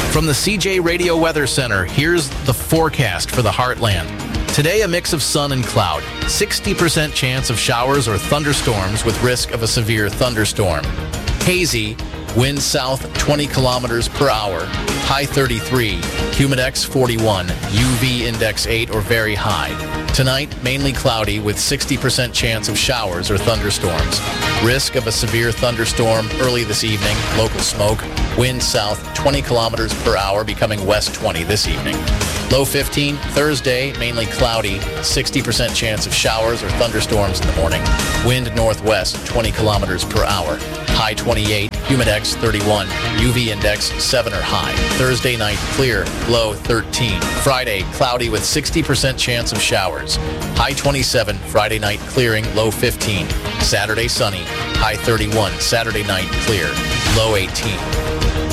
From the CJ Radio Weather Center, here's the forecast for the Heartland. Today, a mix of sun and cloud. 60% chance of showers or thunderstorms with risk of a severe thunderstorm. Hazy, wind south 20 kilometers per hour, high 33, humidex 41, UV index 8 or very high. Tonight, mainly cloudy with 60% chance of showers or thunderstorms. Risk of a severe thunderstorm early this evening, local smoke. Wind south 20 kilometers per hour, becoming west 20 this evening. Low 15, Thursday, mainly cloudy, 60% chance of showers or thunderstorms in the morning. Wind northwest 20 kilometers per hour. High 28, humidex 31, UV index 7 or high. Thursday night clear, low 13. Friday, cloudy with 60% chance of showers. High 27, Friday night clearing, low 15. Saturday sunny, high 31. Saturday night clear, low 18.